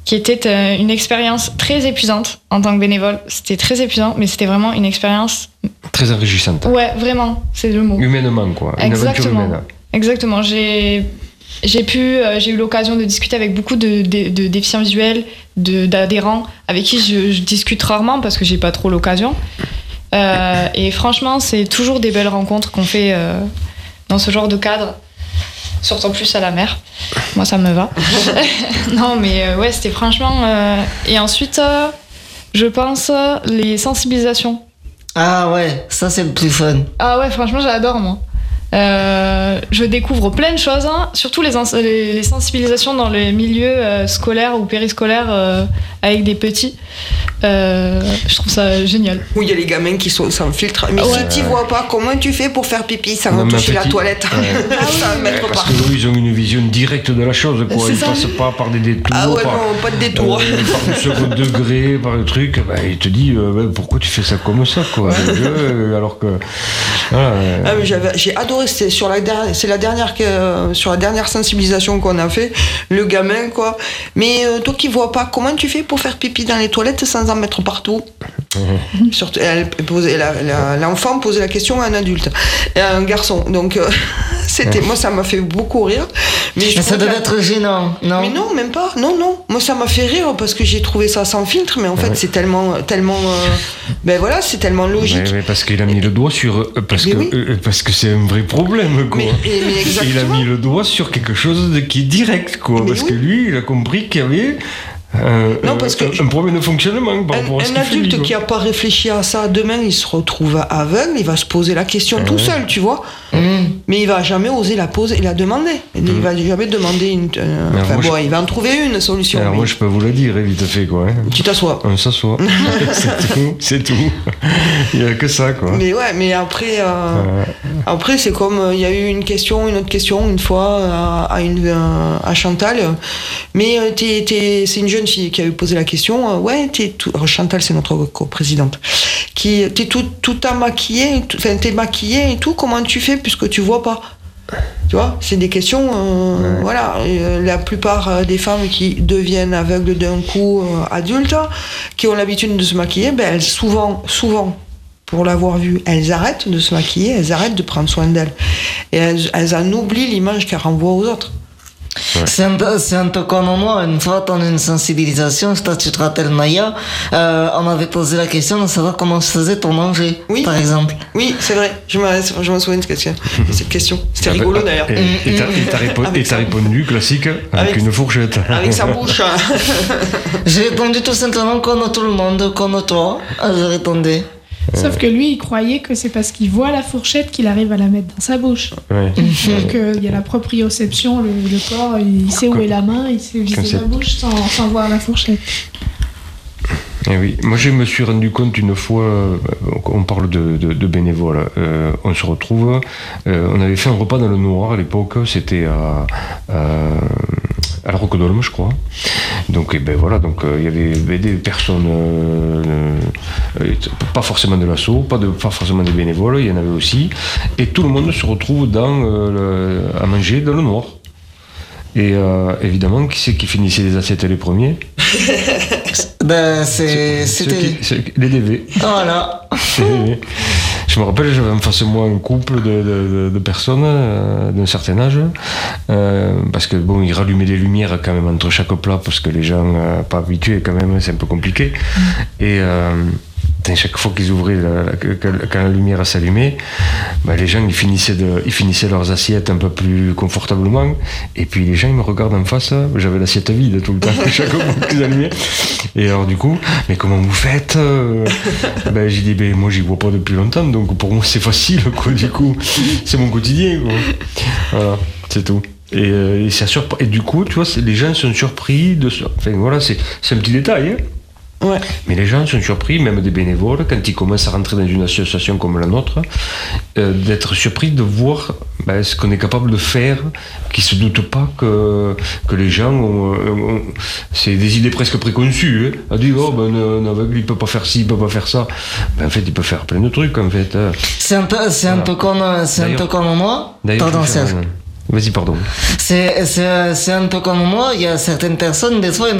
qui était une expérience très épuisante en tant que bénévole. C'était très épuisant, mais c'était vraiment une expérience... Très enrichissante. Ouais, vraiment, c'est le mot. Humainement, quoi. Une aventure humaine. Exactement. J'ai eu l'occasion de discuter avec beaucoup de déficients visuels, d'adhérents, avec qui je discute rarement parce que j'ai pas trop l'occasion. Et franchement, c'est toujours des belles rencontres qu'on fait dans ce genre de cadre. Surtout plus à la mer. Moi, ça me va. Non, mais ouais, c'était franchement... Et ensuite, je pense, les sensibilisations. Ah ouais, ça c'est le plus fun. Ah ouais, franchement, j'adore, moi. Je découvre plein de choses, hein, surtout les sensibilisations dans les milieux scolaires ou périscolaires avec des petits. Je trouve ça génial. Où il y a les gamins qui sont sans filtre. Mais si tu vois pas, comment tu fais pour faire pipi sans toucher la toilette sans mettre parce partout. que eux, ils ont une vision directe de la chose, quoi. Ils passent pas par des détours. Ah ouais, non, pas de détour. Par le second degré, par le truc. Bah, il te dit pourquoi tu fais ça comme ça, quoi. Alors que. Ah, mais j'ai adoré. Sur la dernière sensibilisation qu'on a fait, le gamin, quoi. Mais toi qui vois pas, comment tu fais pour faire pipi dans les toilettes sans en mettre partout? Surtout, l'enfant posait la question à un adulte, à un garçon. Donc, moi, ça m'a fait beaucoup rire. Mais ça devait être gênant, non? Mais non, même pas. Non. Moi, ça m'a fait rire parce que j'ai trouvé ça sans filtre. Mais en fait, c'est tellement, ben voilà, c'est tellement logique. Mais parce qu'il a mis le doigt sur, parce que c'est un vrai problème, quoi. Mais il a mis le doigt sur quelque chose qui est direct, quoi. Parce que lui, il a compris qu'il y avait un problème de fonctionnement par rapport à ce qu'il fait. Un adulte qui n'a pas réfléchi à ça, demain il se retrouve aveugle, il va se poser la question tout seul, tu vois. Mais il va jamais oser la poser et la demander. Il va jamais demander il va en trouver une solution. Alors moi je peux vous le dire, vite fait, quoi. Tu t'assois. On s'assoit. c'est tout. Il n'y a que ça, quoi. Mais ouais, mais après c'est comme il y a eu une autre question une fois à Chantal. Mais c'est une jeune fille qui a posé la question. Chantal, c'est notre co-présidente. T'es tout maquillée, t'es maquillée et tout. Comment tu fais puisque tu vois pas? Tu vois, c'est des questions. Voilà. La plupart des femmes qui deviennent aveugles d'un coup adultes, qui ont l'habitude de se maquiller, ben elles souvent, pour l'avoir vu, elles arrêtent de se maquiller, elles arrêtent de prendre soin d'elles, et elles en oublient l'image qu'elles renvoient aux autres. Ouais. C'est un peu comme moi, une fois dans une sensibilisation, tu te rappelles Maya, on m'avait posé la question de savoir comment se faisait pour manger, par exemple. Oui, c'est vrai, je me souviens de cette question. C'était rigolo d'ailleurs. Et t'as répondu classique avec une fourchette. Avec sa bouche. J'ai répondu tout simplement comme tout le monde, comme toi, je répondais. Sauf que lui, il croyait que c'est parce qu'il voit la fourchette qu'il arrive à la mettre dans sa bouche. Ouais. Donc il y a la proprioception, le corps, il sait où est la main, il sait viser la bouche sans voir la fourchette. Et oui, moi je me suis rendu compte une fois, on parle de bénévoles, on se retrouve, on avait fait un repas dans le noir à l'époque, c'était à la Rocodolme, je crois. Donc, donc il y avait des personnes, pas forcément de l'asso, pas forcément des bénévoles, il y en avait aussi, et tout le monde se retrouve à manger dans le noir. Et évidemment, qui c'est qui finissait les assiettes les premiers? C'était les DV. Voilà. Je me rappelle, j'avais en face de moi un couple de personnes d'un certain âge, parce que bon, ils rallumaient les lumières quand même entre chaque plat, parce que les gens pas habitués quand même, c'est un peu compliqué. Et chaque fois qu'ils ouvraient, quand la lumière s'allumait, les gens ils finissaient leurs assiettes un peu plus confortablement, et puis les gens ils me regardent en face, j'avais l'assiette vide tout le temps, chaque fois qu'ils allumaient. Et alors du coup, mais comment vous faites? J'ai dit, moi j'y vois pas depuis longtemps, donc pour moi c'est facile, quoi, du coup, c'est mon quotidien, quoi. Voilà, c'est tout. Et du coup, tu vois, les gens sont surpris de ça. Enfin voilà, c'est un petit détail, hein. Ouais. Mais les gens sont surpris, même des bénévoles, quand ils commencent à rentrer dans une association comme la nôtre, d'être surpris de voir ce qu'on est capable de faire, qu'ils ne se doutent pas que les gens c'est des idées presque préconçues. On dit, un aveugle, il ne peut pas faire ci, il ne peut pas faire ça. En fait, il peut faire plein de trucs, en fait. C'est un peu comme moi. Pardon, Serge. Vas-y, pardon. C'est un peu comme moi, il y a certaines personnes, des fois,